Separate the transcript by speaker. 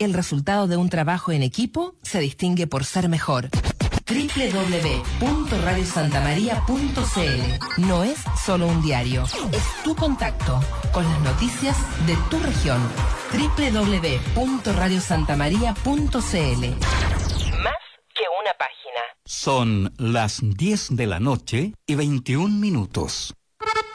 Speaker 1: El resultado de un trabajo en equipo se distingue por ser mejor. www.radiosantamaria.cl no es solo un diario, es tu contacto con las noticias de tu región. www.radiosantamaria.cl Más que una página.
Speaker 2: Son las 10 de la noche y 21 minutos.